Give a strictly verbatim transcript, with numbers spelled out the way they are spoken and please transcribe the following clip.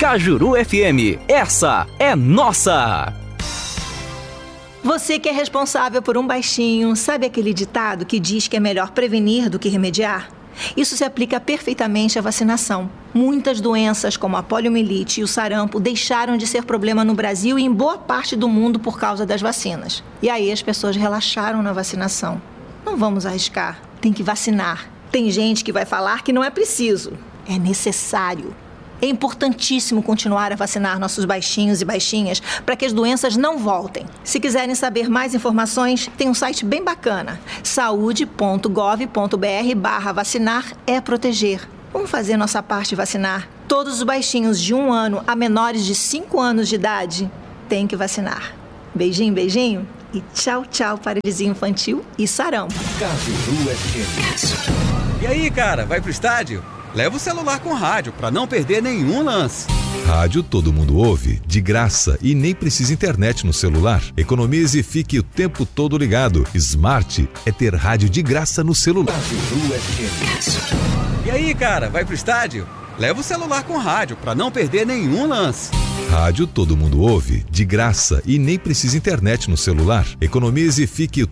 Cajuru F M, essa é nossa! Você que é responsável por um baixinho, sabe aquele ditado que diz que é melhor prevenir do que remediar? Isso se aplica perfeitamente à vacinação. Muitas doenças, como a poliomielite e o sarampo, deixaram de ser problema no Brasil e em boa parte do mundo por causa das vacinas. E aí as pessoas relaxaram na vacinação. Não vamos arriscar, tem que vacinar. Tem gente que vai falar que não é preciso, é necessário. É importantíssimo continuar a vacinar nossos baixinhos e baixinhas para que as doenças não voltem. Se quiserem saber mais informações, tem um site bem bacana, saúde ponto gov ponto br barra vacinar é proteger. Vamos fazer nossa parte e vacinar. Todos os baixinhos de um ano a menores de cinco anos de idade têm que vacinar. Beijinho, beijinho e tchau, tchau, paralisia infantil e sarampo. Cajuru F M. E aí, cara, vai pro estádio? Leva o celular com rádio para não perder nenhum lance. Rádio todo mundo ouve, de graça e nem precisa internet no celular. Economize e fique o tempo todo ligado. Smart é ter rádio de graça no celular. Cajuru F M. E aí, cara, vai pro estádio? Leva o celular com rádio para não perder nenhum lance. Rádio todo mundo ouve, de graça e nem precisa internet no celular. Economize e fique o